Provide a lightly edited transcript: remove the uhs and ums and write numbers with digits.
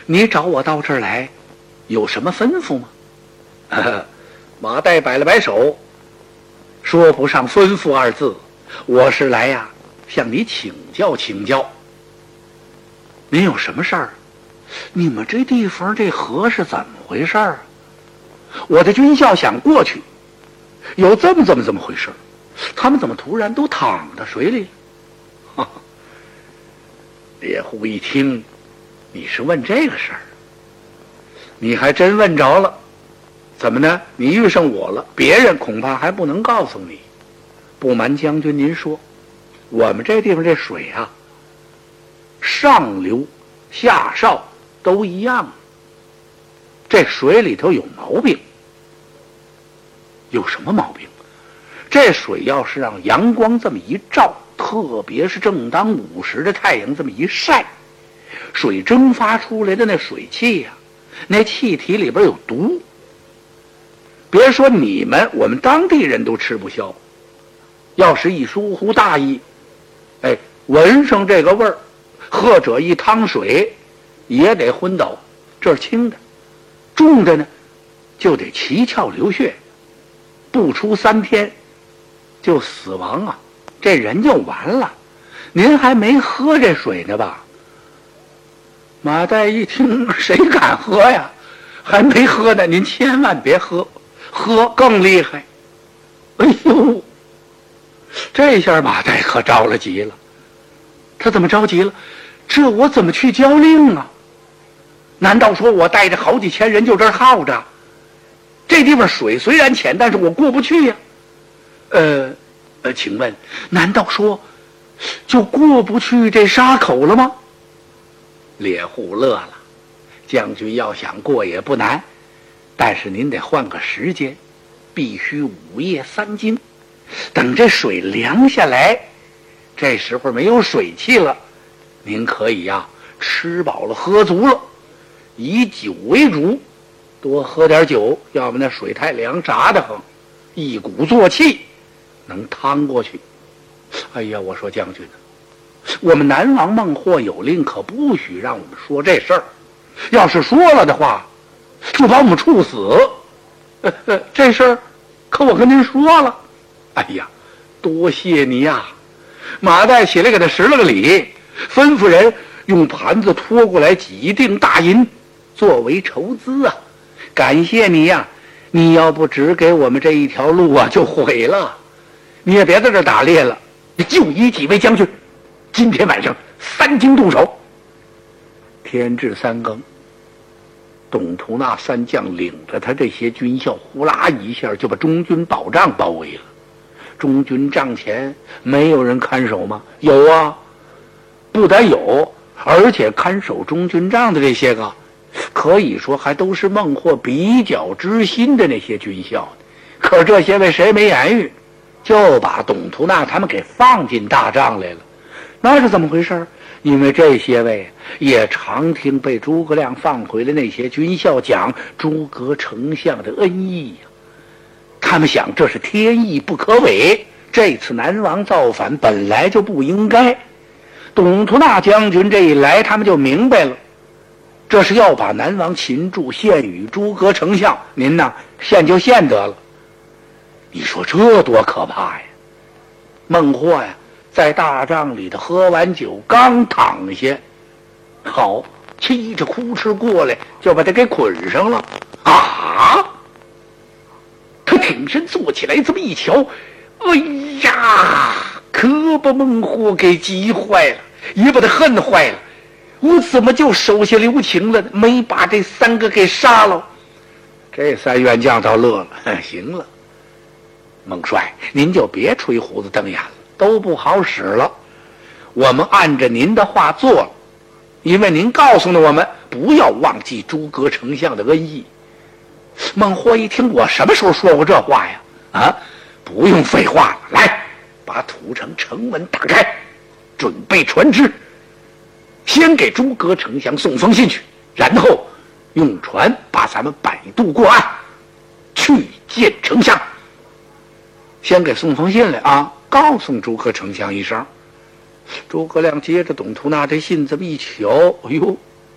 你找我到这儿来，有什么吩咐吗？”马岱摆了摆手，说不上吩咐二字，我是来呀，向你请教请教。您有什么事儿？你们这地方这河是怎么回事儿？我的军校想过去，有这么回事，他们怎么突然都躺到水里了？猎户一听，你是问这个事儿，你还真问着了。怎么呢？你遇上我了，别人恐怕还不能告诉你。不瞒将军您说，我们这地方这水啊，上流下少都一样，这水里头有毛病。有什么毛病？这水要是让阳光这么一照，特别是正当午时的太阳这么一晒，水蒸发出来的那水汽呀，那气体里边有毒。别说你们，我们当地人都吃不消。要是一疏忽大意，闻上这个味儿，或者一汤水也得昏倒。这是轻的，重的呢就得七窍流血，不出3天就死亡啊，这人就完了。您还没喝这水呢吧？马岱一听，谁敢喝呀？还没喝呢，您千万别喝，喝更厉害。哎呦，这下马岱可着了急了。他怎么着急了？这我怎么去交令啊？难道说我带着好几千人就这儿耗着？这地方水虽然浅，但是我过不去呀。请问，难道说就过不去这沙口了吗？猎户乐了，将军要想过也不难，但是您得换个时间，必须午夜3更，等这水凉下来，这时候没有水汽了，您可以呀吃饱了喝足了，以酒为主，多喝点酒，要不那水太凉炸得很，一鼓作气能趟过去。哎呀，我说将军呢，我们南王孟获有令，可不许让我们说这事儿，要是说了的话就把我们处死。这事儿可我跟您说了。哎呀，多谢你呀。马岱起来给他施了个礼，吩咐人用盘子拖过来几锭大银作为筹资啊。感谢你呀，你要不只给我们这一条路啊就毁了，你也别在这打猎了，就依几位将军，今天晚上3更动手。天至3更，董图那3将领着他这些军校，呼啦一下就把中军保障包围了。中军帐前没有人看守吗？有啊，不但有，而且看守中军帐的这些个，可以说还都是孟获比较知心的那些军校。可这些位谁没言语，就把董图那他们给放进大帐来了。那是怎么回事？因为这些位也常听被诸葛亮放回来那些军校讲诸葛丞相的恩义呀，他们想这是天意不可违，这次南王造反本来就不应该。董图那将军这一来，他们就明白了，这是要把南王擒住，献与诸葛丞相。您呢，献就献得了。你说这多可怕呀！孟获呀，在大帐里头喝完酒，刚躺下，好，气着哭哧过来，就把他给捆上了。啊！他挺身坐起来，这么一瞧，哎呀，可把孟获给急坏了，也把他恨坏了。我怎么就手下留情了呢？没把这3个给杀了。这3员将倒乐了，行了，孟帅，您就别吹胡子瞪眼了，都不好使了。我们按着您的话做了，因为您告诉了我们不要忘记诸葛丞相的恩义。孟获一听，我什么时候说过这话呀？啊，不用废话了，来，把土城城门打开，准备船只，先给诸葛丞相送封信去，然后用船把咱们摆渡过岸，去见丞相。先给送封信来啊，告诉诸葛丞相一声。诸葛亮接着董图那这信这么一瞧，哎呦，